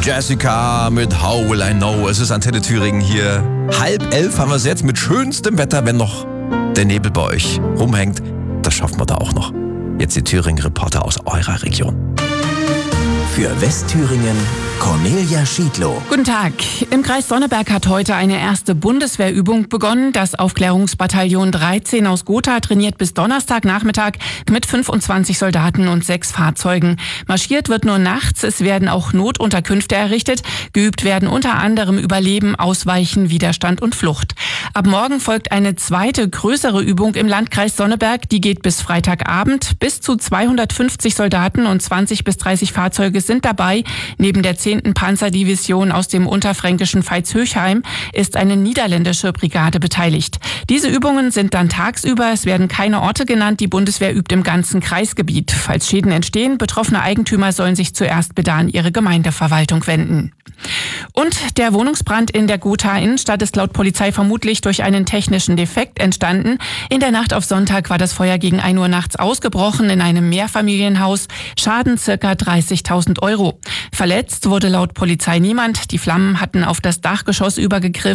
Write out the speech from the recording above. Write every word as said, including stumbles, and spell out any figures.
Jessica mit How Will I Know. Es ist Antenne Thüringen hier. Halb elf haben wir es jetzt mit schönstem Wetter, wenn noch der Nebel bei euch rumhängt. Das schaffen wir da auch noch. Jetzt die Thüringen-Reporter aus eurer Region. Für Westthüringen Cornelia Schiedlow. Guten Tag. Im Kreis Sonneberg hat heute eine erste Bundeswehrübung begonnen. Das Aufklärungsbataillon dreizehn aus Gotha trainiert bis Donnerstagnachmittag mit fünfundzwanzig Soldaten und sechs Fahrzeugen. Marschiert wird nur nachts. Es werden auch Notunterkünfte errichtet. Geübt werden unter anderem Überleben, Ausweichen, Widerstand und Flucht. Ab morgen folgt eine zweite, größere Übung im Landkreis Sonneberg. Die geht bis Freitagabend. Bis zu zweihundertfünfzig Soldaten und zwanzig bis dreißig Fahrzeuge sind dabei. Neben der zehnten Panzerdivision aus dem unterfränkischen Veitshöchheim ist eine niederländische Brigade beteiligt. Diese Übungen sind dann tagsüber. Es werden keine Orte genannt. Die Bundeswehr übt im ganzen Kreisgebiet. Falls Schäden entstehen, betroffene Eigentümer sollen sich zuerst bitte an ihre Gemeindeverwaltung wenden. Und der Wohnungsbrand in der Gotha Innenstadt ist laut Polizei vermutlich durch einen technischen Defekt entstanden. In der Nacht auf Sonntag war das Feuer gegen ein Uhr nachts ausgebrochen in einem Mehrfamilienhaus. Schaden circa dreißigtausend Euro. Verletzt wurde laut Polizei niemand. Die Flammen hatten auf das Dachgeschoss übergegriffen.